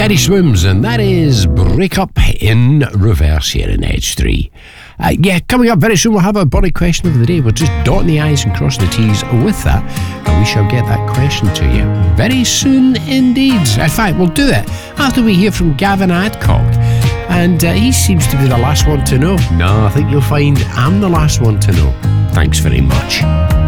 Teddy Swims, and that is Break Up in reverse here in Edge 3. Coming up very soon we'll have a body question of the day. We're just dotting the I's and crossing the T's with that, and we shall get that question to you very soon indeed. In fact, we'll do it after we hear from Gavin Adcock, and he seems to be the last one to know. No, I think you'll find I'm the last one to know. Thanks very much.